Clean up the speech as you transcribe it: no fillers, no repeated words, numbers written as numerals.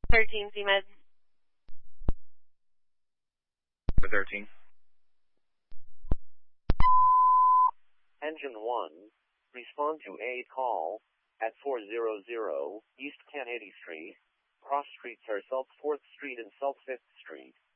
13 CMed. 13. Engine 1, respond to a call at 400 East Kennedy Street. Cross streets are South 4th Street and South 5th Street.